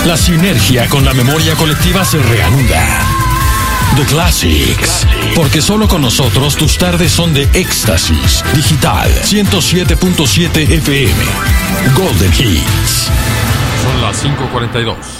La sinergia con la memoria colectiva se reanuda. The Classics. Porque solo con nosotros tus tardes son de éxtasis. Digital 107.7 FM. Golden Hits. Son las 5:42.